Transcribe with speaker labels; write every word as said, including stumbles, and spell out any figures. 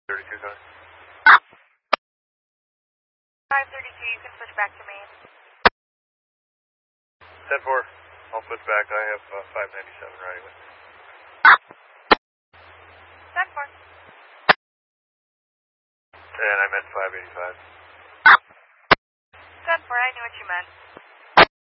Speaker 1: thirty-two, sorry.
Speaker 2: five thirty-two, you can switch back to me.
Speaker 1: ten four, I'll switch back. I have uh, five ninety-seven riding with me.
Speaker 2: ten four.
Speaker 1: And I meant five eighty-five.
Speaker 2: ten four, I knew what you meant.